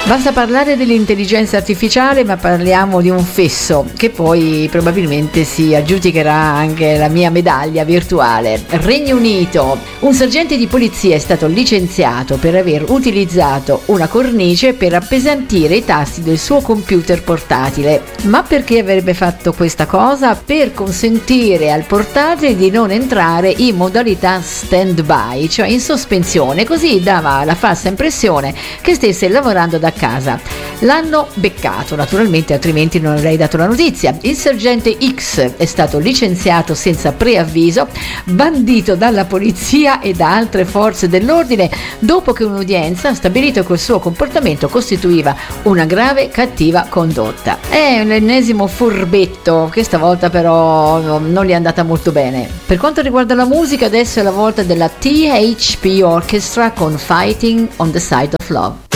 Basta parlare dell'intelligenza artificiale, ma parliamo di un fesso che poi probabilmente si aggiudicherà anche la mia medaglia virtuale. Regno Unito. Un sergente di polizia è stato licenziato per aver utilizzato una cornice per appesantire i tasti del suo computer portatile. Ma perché avrebbe fatto questa cosa? Per consentire al portatile di non entrare in modalità stand-by, cioè in sospensione, così dava la falsa impressione che stesse lavorando da casa. L'hanno beccato, naturalmente, altrimenti non avrei dato la notizia. Il sergente X è stato licenziato senza preavviso, bandito dalla polizia e da altre forze dell'ordine dopo che un'udienza ha stabilito che il suo comportamento costituiva una grave cattiva condotta. È l'ennesimo furbetto che stavolta però non gli è andata molto bene. Per quanto riguarda la musica, adesso è la volta della THP Orchestra con Fighting on the Side of Love.